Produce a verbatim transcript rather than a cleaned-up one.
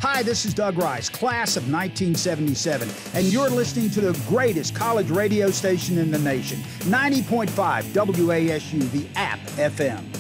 Hi, this is Doug Rice, class of nineteen seventy-seven, and you're listening to the greatest college radio station in the nation, ninety point five W A S U, the App F M.